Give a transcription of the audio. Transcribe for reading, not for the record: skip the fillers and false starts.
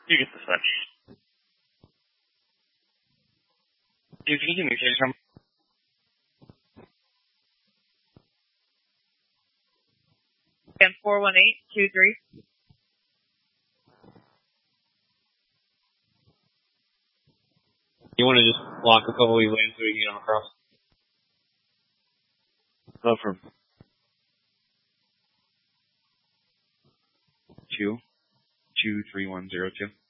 You get the set. Dude, can you give me a case number? And 41823. You want to just lock a couple of these lanes so we can get them across? Go for 2-2-3-1-0-2.